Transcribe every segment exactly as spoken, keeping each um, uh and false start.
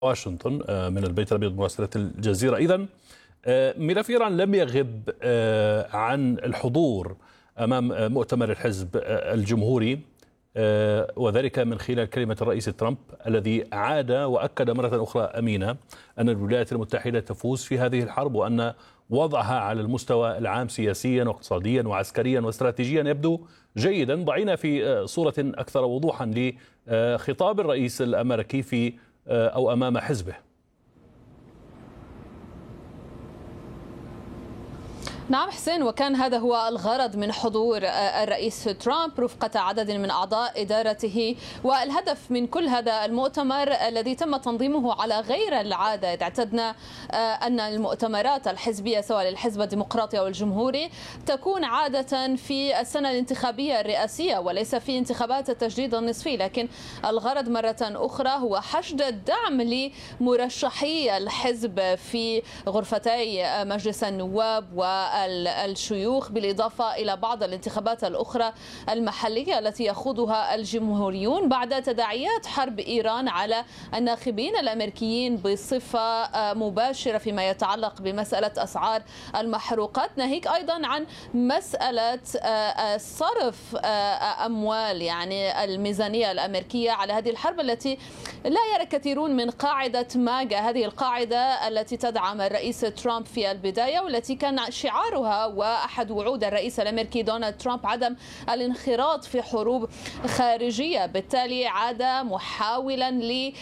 واشنطن من البيت الأبيض مراسلة الجزيرة. إذن ملف إيران لم يغب عن الحضور أمام مؤتمر الحزب الجمهوري، وذلك من خلال كلمة الرئيس ترامب الذي عاد وأكد مرة أخرى أمينة أن الولايات المتحدة تفوز في هذه الحرب، وأن وضعها على المستوى العام سياسيا واقتصاديا وعسكريا واستراتيجيا يبدو جيدا. ضعينا في صورة أكثر وضوحا لخطاب الرئيس الأمريكي في أو أمام حزبه. نعم حسين، وكان هذا هو الغرض من حضور الرئيس ترامب رفقة عدد من أعضاء إدارته، والهدف من كل هذا المؤتمر الذي تم تنظيمه على غير العادة. اعتدنا أن المؤتمرات الحزبية سواء للحزب الديمقراطي أو الجمهوري تكون عادة في السنة الانتخابية الرئاسية وليس في انتخابات التجديد النصفي، لكن الغرض مرة أخرى هو حشد الدعم لمرشحي الحزب في غرفتي مجلس النواب و الشيوخ، بالإضافة إلى بعض الانتخابات الأخرى المحلية التي يخوضها الجمهوريون بعد تداعيات حرب إيران على الناخبين الأمريكيين بصفة مباشرة فيما يتعلق بمسألة أسعار المحروقات، ناهيك أيضا عن مسألة صرف أموال يعني الميزانية الأمريكية على هذه الحرب التي لا يرى كثيرون من قاعدة ماجا، هذه القاعدة التي تدعم الرئيس ترامب في البداية والتي كان شعارها وأحد وعود الرئيس الأمريكي دونالد ترامب عدم الانخراط في حروب خارجية. بالتالي عاد محاولا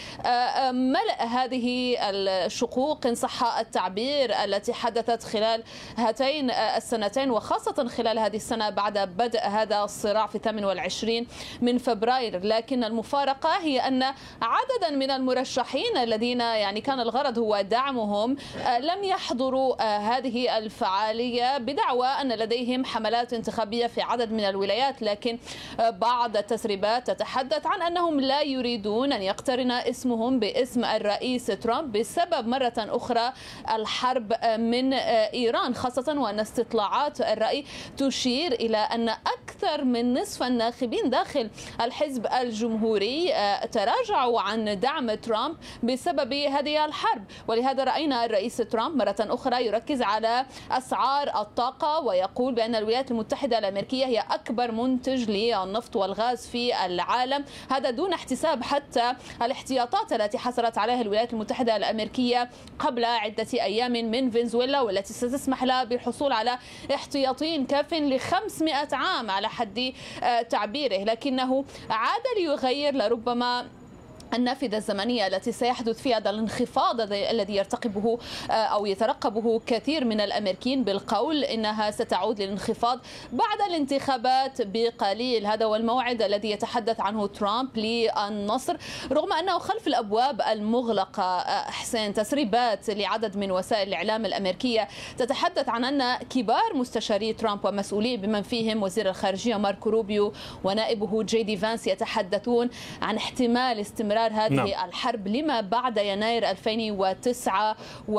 لملء هذه الشقوق إن صح التعبير التي حدثت خلال هاتين السنتين، وخاصة خلال هذه السنة بعد بدء هذا الصراع في ثمانية وعشرين من فبراير. لكن المفارقة هي أن عددا من المرشحين الذين يعني كان الغرض هو دعمهم لم يحضروا هذه الفعالية بدعوى أن لديهم حملات انتخابية في عدد من الولايات، لكن بعض التسريبات تتحدث عن أنهم لا يريدون أن يقترن اسمهم باسم الرئيس ترامب بسبب مرة أخرى الحرب من إيران، خاصة وأن استطلاعات الرأي تشير إلى أن أكثر من نصف الناخبين داخل الحزب الجمهوري تراجعوا عن دعم ترامب بسبب هذه الحرب. ولهذا رأينا الرئيس ترامب مرة أخرى يركز على أسعار الطاقة ويقول بأن الولايات المتحدة الأمريكية هي أكبر منتج للنفط والغاز في العالم، هذا دون احتساب حتى الاحتياطات التي حصلت عليها الولايات المتحدة الأمريكية قبل عدة أيام من فنزويلا، والتي ستسمح لها بالحصول على احتياطي كاف لخمسمائة عام على حد تعبيره. لكنه عاد ليغير لربما النافذة الزمنية التي سيحدث فيها هذا الانخفاض الذي يرتقبه أو يترقبه كثير من الأمريكيين، بالقول إنها ستعود للانخفاض بعد الانتخابات بقليل. هذا هو الموعد الذي يتحدث عنه ترامب للنصر، رغم أنه خلف الأبواب المغلقة. حسين، تسريبات لعدد من وسائل الإعلام الأمريكية تتحدث عن أن كبار مستشاري ترامب ومسؤولي بمن فيهم وزير الخارجية ماركو روبيو ونائبه جي دي فانس يتحدثون عن احتمال استمرار هذه نعم. الحرب لما بعد يناير ألفين وتسعة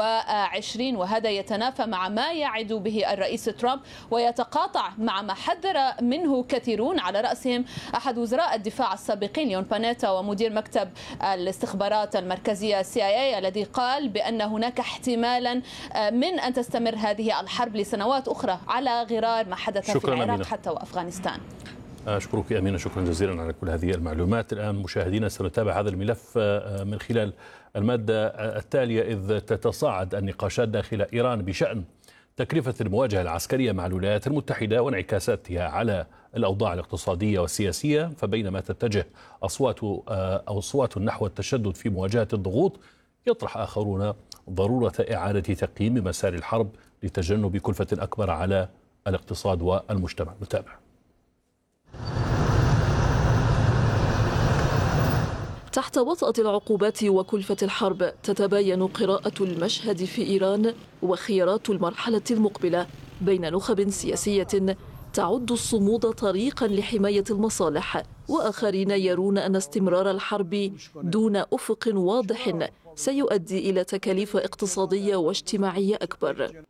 وعشرين، وهذا يتنافى مع ما يعد به الرئيس ترامب ويتقاطع مع ما حذر منه كثيرون على رأسهم أحد وزراء الدفاع السابقين ليون بانيتا ومدير مكتب الاستخبارات المركزية سي آي إيه، الذي قال بأن هناك احتمالا من أن تستمر هذه الحرب لسنوات أخرى على غرار ما حدث في العراق أمينة. حتى وأفغانستان. أشكرك أمينة، شكرا جزيلا على كل هذه المعلومات. الآن مشاهدينا سنتابع هذا الملف من خلال المادة التالية، إذ تتصاعد النقاشات داخل إيران بشأن تكلفة المواجهة العسكرية مع الولايات المتحدة وانعكاساتها على الأوضاع الاقتصادية والسياسية. فبينما تتجه أصوات أو أصوات نحو التشدد في مواجهة الضغوط، يطرح آخرون ضرورة إعادة تقييم مسار الحرب لتجنب كلفة أكبر على الاقتصاد والمجتمع. نتابع. تحت وطأة العقوبات وكلفة الحرب تتباين قراءة المشهد في إيران وخيارات المرحلة المقبلة بين نخب سياسية تعد الصمود طريقا لحماية المصالح، وآخرين يرون أن استمرار الحرب دون أفق واضح سيؤدي إلى تكاليف اقتصادية واجتماعية أكبر.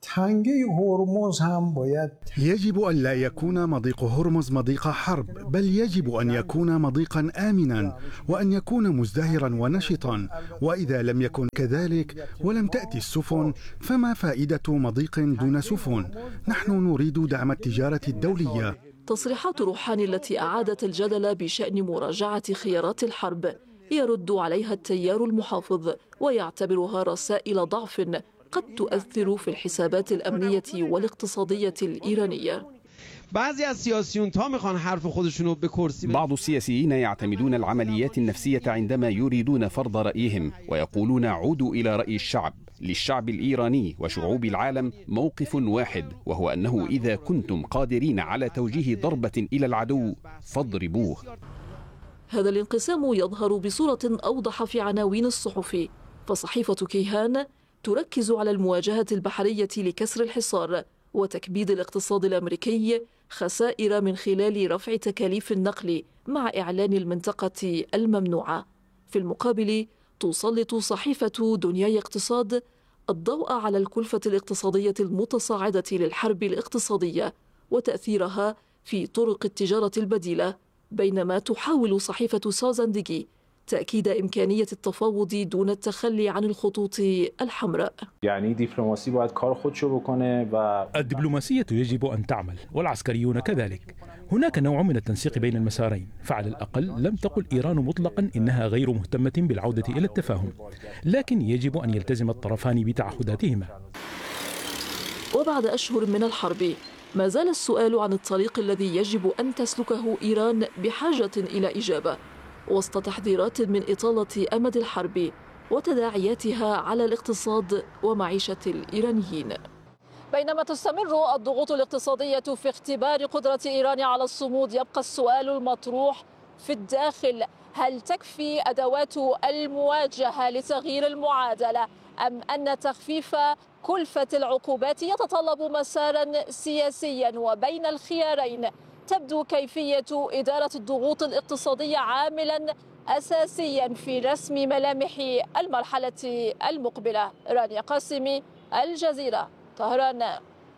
يجب أن لا يكون مضيق هرمز مضيق حرب، بل يجب أن يكون مضيقا آمنا وأن يكون مزدهرا ونشطا، وإذا لم يكن كذلك ولم تأتي السفن فما فائدة مضيق دون سفن؟ نحن نريد دعم التجارة الدولية. تصريحات روحاني التي أعادت الجدل بشأن مراجعة خيارات الحرب يرد عليها التيار المحافظ ويعتبرها رسائل ضعف قد تؤثر في الحسابات الأمنية والاقتصادية الإيرانية. بعض السياسيين يعتمدون العمليات النفسية عندما يريدون فرض رأيهم ويقولون عودوا إلى رأي الشعب. للشعب الإيراني وشعوب العالم موقف واحد، وهو أنه إذا كنتم قادرين على توجيه ضربة إلى العدو فاضربوه. هذا الانقسام يظهر بصورة أوضح في عناوين الصحف، فصحيفة كيهان تركز على المواجهة البحرية لكسر الحصار وتكبيد الاقتصاد الأمريكي خسائر من خلال رفع تكاليف النقل مع إعلان المنطقة الممنوعة. في المقابل تسلط صحيفة دنياي اقتصاد الضوء على الكلفة الاقتصادية المتصاعدة للحرب الاقتصادية وتأثيرها في طرق التجارة البديلة، بينما تحاول صحيفة سازاندجي تأكيد إمكانية التفاوض دون التخلي عن الخطوط الحمراء. يعني دبلوماسي باید کار خودشو بکنه و الدبلوماسية يجب أن تعمل والعسكريون كذلك. هناك نوع من التنسيق بين المسارين، فعلى الأقل لم تقل إيران مطلقا إنها غير مهتمة بالعودة إلى التفاهم، لكن يجب أن يلتزم الطرفان بتعهداتهما. وبعد أشهر من الحرب ما زال السؤال عن الطريق الذي يجب أن تسلكه إيران بحاجة إلى إجابة، وسط تحذيرات من إطالة أمد الحرب وتداعياتها على الاقتصاد ومعيشة الإيرانيين. بينما تستمر الضغوط الاقتصادية في اختبار قدرة إيران على الصمود، يبقى السؤال المطروح في الداخل: هل تكفي أدوات المواجهة لتغيير المعادلة، أم أن تخفيف كلفة العقوبات يتطلب مسارا سياسيا؟ وبين الخيارين تبدو كيفية إدارة الضغوط الاقتصادية عاملا أساسيا في رسم ملامح المرحلة المقبلة. رانيا قاسمي، الجزيرة، طهران.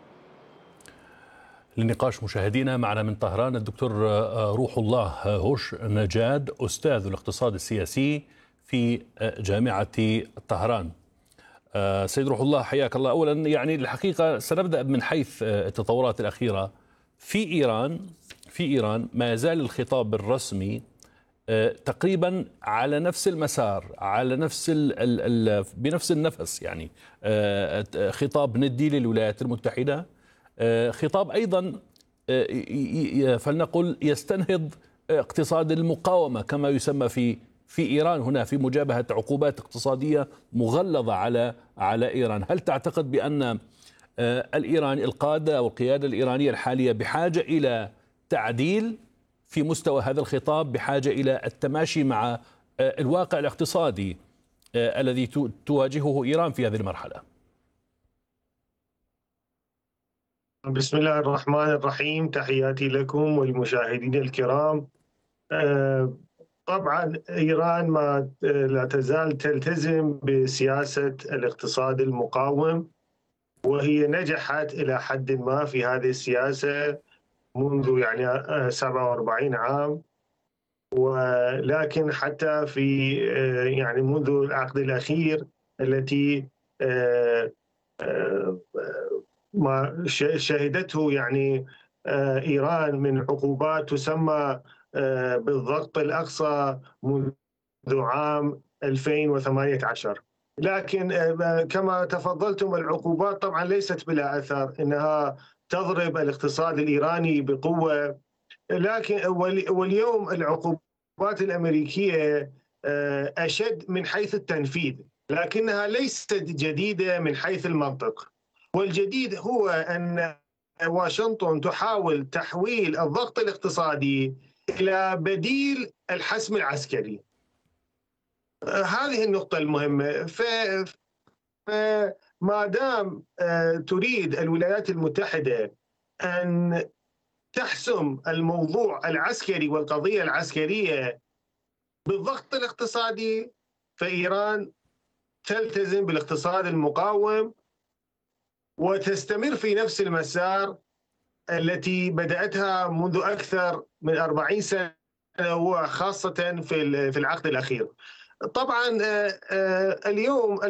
للنقاش مشاهدينا معنا من طهران الدكتور روح الله هوش نجاد، أستاذ الاقتصاد السياسي في جامعة طهران. سيد روح الله، حياك الله. أولا يعني الحقيقة سنبدأ من حيث التطورات الأخيرة في إيران. في إيران ما يزال الخطاب الرسمي تقريبا على نفس المسار، على نفس ال ال بنفس النفس، يعني خطاب ندي للولايات المتحدة، خطاب أيضا فلنقل يستنهض اقتصاد المقاومة كما يسمى في في إيران هنا، في مجابهة عقوبات اقتصادية مغلظة على على إيران. هل تعتقد بأن الإيراني القادة أو القيادة الإيرانية الحالية بحاجة إلى تعديل في مستوى هذا الخطاب، بحاجة إلى التماشي مع الواقع الاقتصادي الذي تواجهه إيران في هذه المرحلة؟ بسم الله الرحمن الرحيم، تحياتي لكم والمشاهدين الكرام. طبعا إيران ما لا تزال تلتزم بسياسة الاقتصاد المقاوم، وهي نجحت إلى حد ما في هذه السياسة منذ يعني سبعة وأربعين عام، ولكن حتى في يعني منذ العقد الأخير التي ما شهدته يعني إيران من عقوبات تسمى بالضغط الأقصى منذ عام ألفين وثمانية عشر. لكن كما تفضلتم العقوبات طبعا ليست بلا أثر، إنها تضرب الاقتصاد الإيراني بقوة، لكن واليوم العقوبات الأمريكية أشد من حيث التنفيذ، لكنها ليست جديدة من حيث المنطق. والجديد هو أن واشنطن تحاول تحويل الضغط الاقتصادي إلى بديل الحسم العسكري. هذه النقطة المهمة. فما دام تريد الولايات المتحدة أن تحسم الموضوع العسكري والقضية العسكرية بالضغط الاقتصادي، فإيران تلتزم بالاقتصاد المقاوم وتستمر في نفس المسار التي بدأتها منذ أكثر من أربعين سنة وخاصة في العقد الأخير. طبعا اليوم